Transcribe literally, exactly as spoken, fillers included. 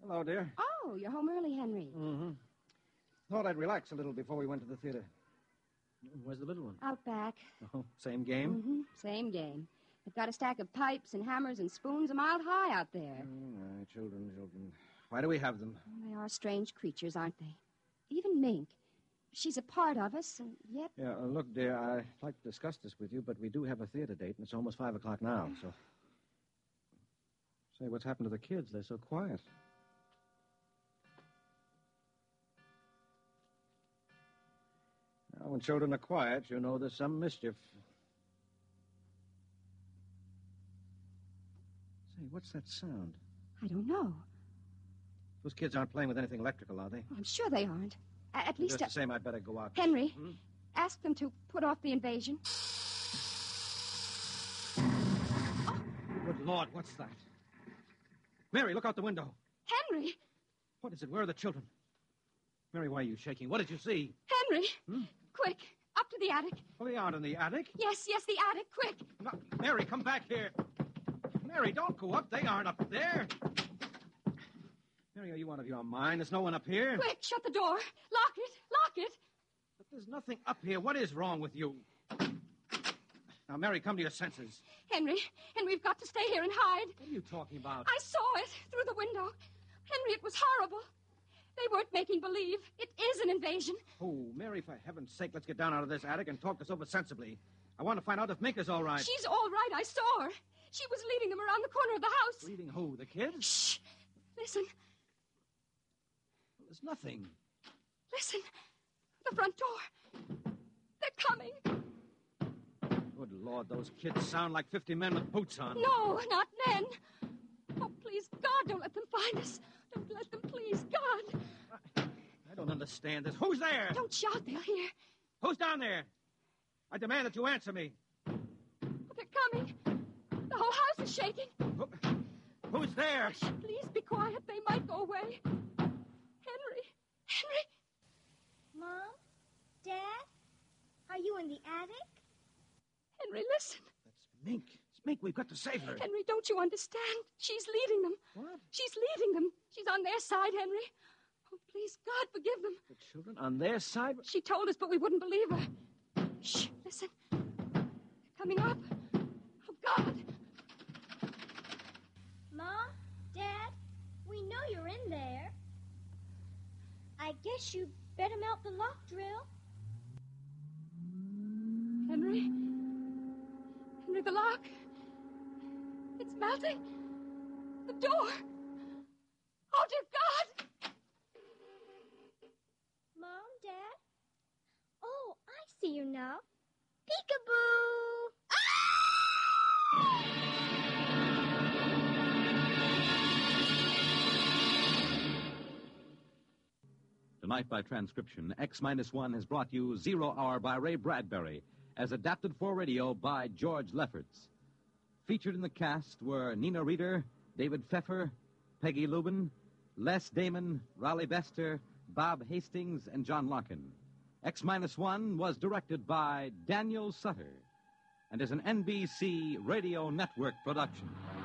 Hello, dear. Oh, you're home early, Henry. Mm-hmm. Thought I'd relax a little before we went to the theater. Where's the little one? Out back. Oh, same game? Mm-hmm. Same game. They've got a stack of pipes and hammers and spoons a mile high out there. Oh, children, children. Why do we have them? They are strange creatures, aren't they? Even Mink. She's a part of us, and yet... Yeah, uh, look, dear, I'd like to discuss this with you, but we do have a theater date, and it's almost five o'clock now, so... Say, what's happened to the kids? They're so quiet. Now, when children are quiet, you know there's some mischief. Say, what's that sound? I don't know. Those kids aren't playing with anything electrical, are they? I'm sure they aren't. A- At least... Just the same, I'd better go out. Henry, Hmm? ask them to put off the invasion. Good Lord, what's that? Mary, look out the window. Henry! What is it? Where are the children? Mary, why are you shaking? What did you see? Henry! Hmm? Quick, up to the attic. Well, they aren't in the attic. Yes, yes, the attic, quick. No, Mary, come back here. Mary, don't go up. They aren't up there. Mary, are you out of your mind? There's no one up here. Quick, shut the door. Lock it, lock it. But there's nothing up here. What is wrong with you? Now, Mary, come to your senses. Henry, and we've got to stay here and hide. What are you talking about? I saw it through the window. Henry, it was horrible. They weren't making believe. It is an invasion. Oh, Mary, for heaven's sake, let's get down out of this attic and talk this over sensibly. I want to find out if Mink is all right. She's all right. I saw her. She was leading them around the corner of the house. Leading who? The kids? Shh. Listen. Well, there's nothing. Listen. The front door. They're coming. Good Lord, those kids sound like fifty men with boots on. No, not men. Oh, please, God, don't let them find us. Don't let them, please, God. I, I don't understand this. Who's there? Don't shout, they'll hear. Who's down there? I demand that you answer me. Oh, they're coming. The whole house is shaking. Who, who's there? Shh, please be quiet. They might go away. Henry. Henry. Mom? Dad? Are you in the attic? Henry, listen. That's Mink. It's Mink. We've got to save her. Henry, don't you understand? She's leading them. What? She's leading them. She's on their side, Henry. Oh, please, God, forgive them. The children on their side? She told us, but we wouldn't believe her. Shh, listen. They're coming up. Oh, God. Mom? Dad? We know you're in there. I guess you better melt the lock drill. Henry? Henry, the lock. It's melting. The door. Oh, dear God. Mom, Dad? Oh, I see you now. Peekaboo! Tonight, by transcription, X Minus One has brought you Zero Hour by Ray Bradbury, as adapted for radio by George Lefferts. Featured in the cast were Nina Reeder, David Pfeffer, Peggy Lubin, Les Damon, Raleigh Bester, Bob Hastings, and John Larkin. X Minus One was directed by Daniel Sutter and is an N B C Radio Network production.